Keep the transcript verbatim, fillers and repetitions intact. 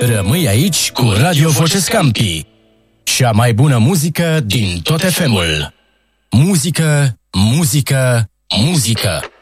Rămâi aici cu Radio Voce Scampi. Cea mai bună muzică din tot F M-ul. Muzică, muzică, muzică.